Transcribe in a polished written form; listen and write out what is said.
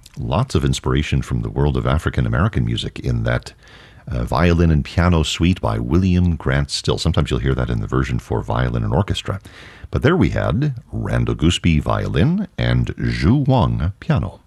Lots of inspiration from the world of African American music in that violin and piano suite by William Grant Still. Sometimes you'll hear that in the version for violin and orchestra. But there we had Randall Goodspeed violin and Zhu Wang piano.